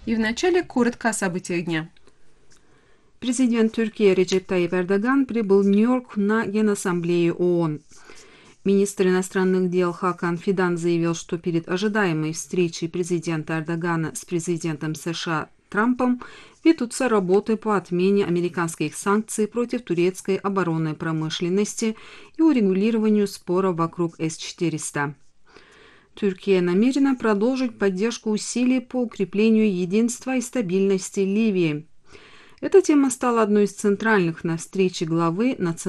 И вначале коротко о событиях дня. Президент Турции Реджеп Тайип Эрдоган прибыл в Нью-Йорк на Генассамблею ООН. Министр иностранных дел Хакан Фидан заявил, что перед ожидаемой встречей президента Эрдогана с президентом США Трампом ведутся работы по отмене американских санкций против турецкой оборонной промышленности и урегулированию спора вокруг С-400. Турция намерена продолжить поддержку усилий по укреплению единства и стабильности Ливии. Эта тема стала одной из центральных на встрече главы Национального